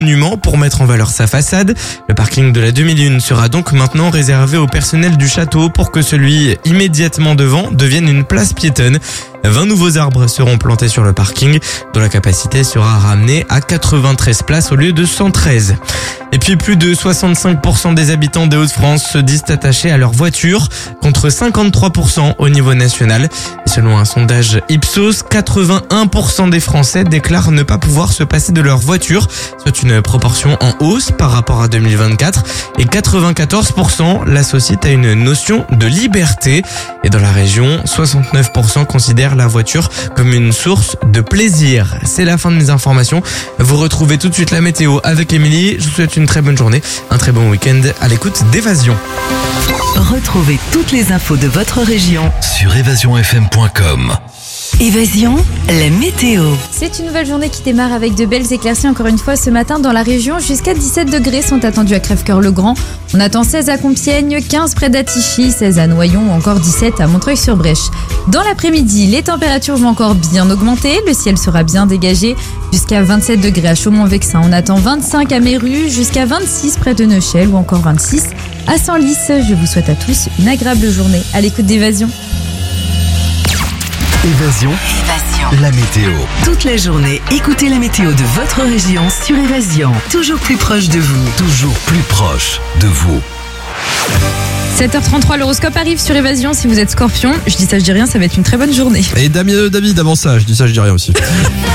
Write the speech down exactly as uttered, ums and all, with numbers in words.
monument pour mettre en valeur sa façade. Le parking de la demi-lune sera donc maintenant réservé au personnel du château pour que celui immédiatement devant devienne une place piétonne. vingt nouveaux arbres seront plantés sur le parking, dont la capacité sera ramenée à quatre-vingt-treize places au lieu de cent treize. Et puis plus de soixante-cinq pour cent des habitants des Hauts-de-France se disent attachés à leur voiture, contre cinquante-trois pour cent au niveau national. Et selon un sondage Ipsos, quatre-vingt-un pour cent des Français déclarent ne pas pouvoir se passer de leur voiture, soit une proportion en hausse par rapport à deux mille vingt-quatre. Et quatre-vingt-quatorze pour cent l'associent à une notion de liberté. Et dans la région, soixante-neuf pour cent considèrent la voiture comme une source de plaisir. C'est la fin de mes informations. Vous retrouvez tout de suite la météo avec Émilie. Je vous souhaite une très bonne journée, un très bon week-end à l'écoute d'Évasion. Retrouvez toutes les infos de votre région sur évasion f m point com. Évasion, la météo. C'est une nouvelle journée qui démarre avec de belles éclaircies encore une fois ce matin dans la région. Jusqu'à dix-sept degrés sont attendus à Crèvecœur-le-Grand. On attend seize à Compiègne, quinze près d'Attichy, seize à Noyon ou encore dix-sept à Montreuil-sur-Brèche. Dans l'après-midi, les températures vont encore bien augmenter. Le ciel sera bien dégagé jusqu'à vingt-sept degrés à Chaumont-Vexin. On attend vingt-cinq à Méru, jusqu'à vingt-six près de Neuchâtel ou encore vingt-six à Senlis. Je vous souhaite à tous une agréable journée à l'écoute d'Évasion. Évasion, Évasion. la météo. Toute la journée, écoutez la météo de votre région sur Évasion. Toujours plus proche de vous. Toujours plus proche de vous. sept heures trente-trois, l'horoscope arrive sur Évasion. Si vous êtes Scorpion, je dis ça, je dis rien, ça va être une très bonne journée. Et Damien, David, avant ça, je dis ça, je dis rien aussi.